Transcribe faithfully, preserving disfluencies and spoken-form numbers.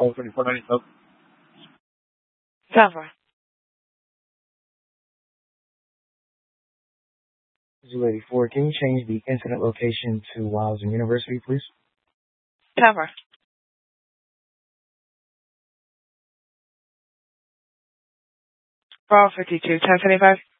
call twenty-four ninety-seven. Cover. Zoo eighty-four, can you change the incident location to Wowson University, please? Cover. Ball fifty-two, ten seventy-five.